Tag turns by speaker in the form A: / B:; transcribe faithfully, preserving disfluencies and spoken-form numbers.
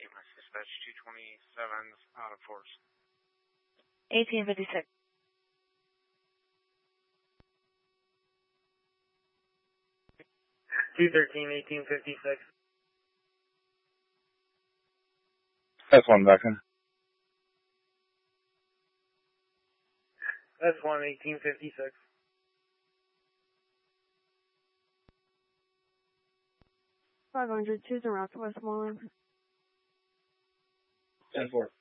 A: my dispatch two twenty-seven's out of force.
B: eighteen fifty-six.
C: two thirteen, eighteen fifty-six.
D: That's one Vecna.
C: That's one, eighteen fifty-six.
E: five hundred, choose a route to Westmoreland.
D: ten four.